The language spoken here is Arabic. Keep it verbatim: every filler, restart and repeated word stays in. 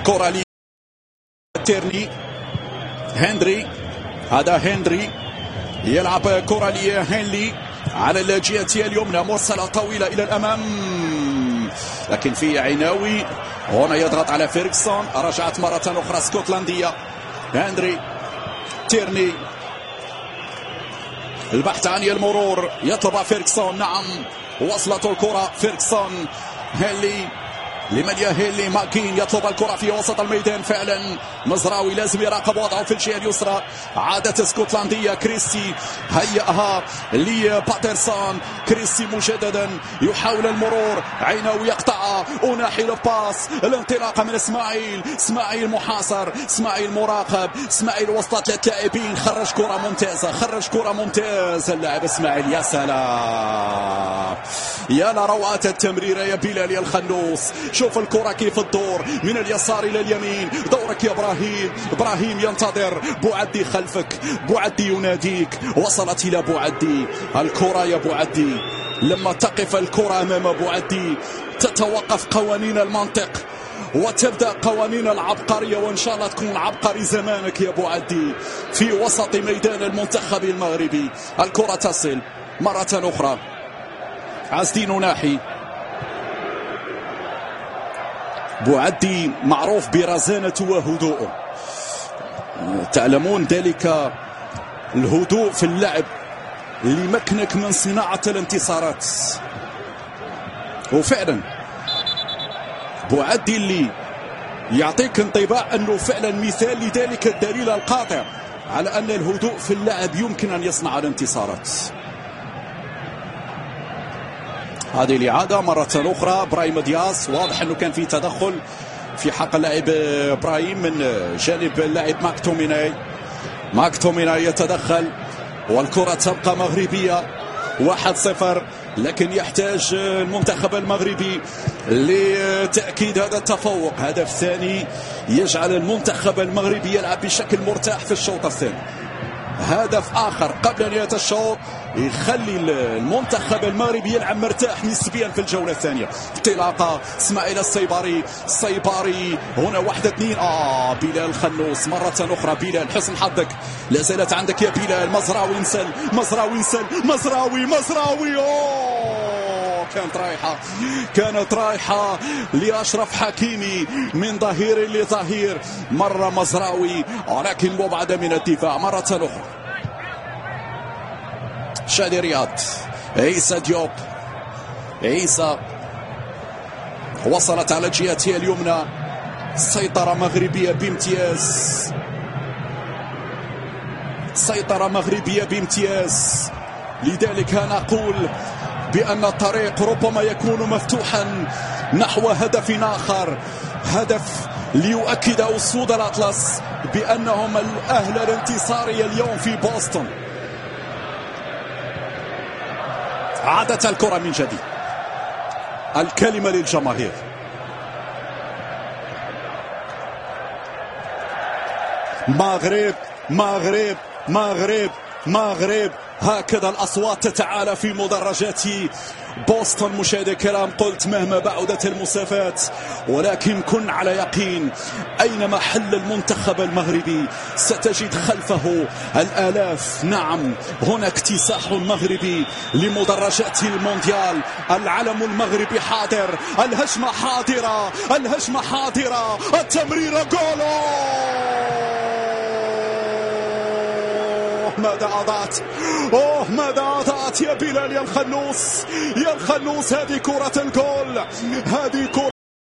كرة لي تيرني هنري، هذا هنري يلعب كرة لي هنلي على الجهة اليمنى، موصلة طويلة إلى الأمام، لكن في عيناوي هنا يضغط على فيرغسون. رجعت مرة أخرى اسكتلندية. هنري تيرني، البحث عن المرور، يطلب فيرغسون. نعم وصلت الكرة فيرغسون. هنلي لمن هيلي ماكين يطلب الكرة في وسط الميدان. فعلا مزراوي لازم يراقب وضعه في الجهة اليسرى. عادة اسكتلندية، كريستي هيئها لباترسون. كريستي مجددا يحاول المرور، عيناوي يقطعها، أناحي الباس، الانطلاقة من اسماعيل. اسماعيل محاصر، اسماعيل مراقب، اسماعيل وسط ثلاث لاعبين، خرج كرة ممتازة، خرج كرة ممتازة اللاعب اسماعيل. يا سلام يا لروعة التمريرة يا بلال يا الخنوس. شوف الكرة كيف تدور من اليسار إلى اليمين. دورك يا إبراهيم. إبراهيم ينتظر، بوعدي خلفك، بوعدي يناديك. وصلت إلى بوعدي الكرة يا بوعدي. لما تقف الكرة أمام بوعدي تتوقف قوانين المنطق وتبدأ قوانين العبقرية، وإن شاء الله تكون عبقري زمانك يا بوعدي في وسط ميدان المنتخب المغربي. الكرة تصل مرة أخرى. عزدين ناحي. بوعدي معروف برزانته وهدوءه، تعلمون ذلك الهدوء في اللعب اللي يمكنك من صناعة الانتصارات. وفعلا بوعدي اللي يعطيك انطباع أنه فعلا مثال لذلك الدليل القاطع على أن الهدوء في اللعب يمكن أن يصنع الانتصارات. هذه الإعادة مرة أخرى. برايم دياز، واضح أنه كان في تدخل في حق اللاعب برايم من جانب اللاعب ماكتوميناي. ماكتوميناي يتدخل والكرة تبقى مغربية. واحد صفر، لكن يحتاج المنتخب المغربي لتأكيد هذا التفوق. هدف ثاني يجعل المنتخب المغربي يلعب بشكل مرتاح في الشوط الثاني. هدف آخر قبل نهاية الشوط يخلي المنتخب المغربي يلعب مرتاح نسبيا في الجولة الثانية. انطلاقة اسماعيل السيباري. السيباري هنا واحدة اثنين. آه بلال الخنوس مرة أخرى. بلال حسن حظك، لا زالت عندك يا بلال. مزراوي نسل، مزراوي نسل، مزراوي مزراوي. أوه كانت رايحة، كانت رايحة لأشرف حكيمي من ظهير لظهير. مرة مزراوي ولكن مبعدة من الدفاع. مرة أخرى شادي رياض. عيسى ديوب. عيسى وصلت على جهته اليمنى. سيطرة مغربية بامتياز، سيطرة مغربية بامتياز. لذلك نقول بأن الطريق ربما يكون مفتوحا نحو هدف آخر، هدف ليؤكد أسود الأطلس بأنهم الأهل الانتصارية اليوم في بوسطن. عادت الكرة من جديد. الكلمة للجماهير. مغرب مغرب مغرب مغرب، هكذا الأصوات تتعالى في مدرجات بوسطن. مشاهدي الكرام، قلت مهما بعدت المسافات ولكن كن على يقين أينما حل المنتخب المغربي ستجد خلفه الآلاف. نعم هنا اكتساح مغربي لمدرجات المونديال. العلم المغربي حاضر، الهجمة حاضرة، الهجمة حاضرة، التمريرة جولو. ماذا أضعت؟ أوه ماذا أضعت يا بلال يا الخنوس، يا الخنوس. هذه كرة الجول، هذه كرة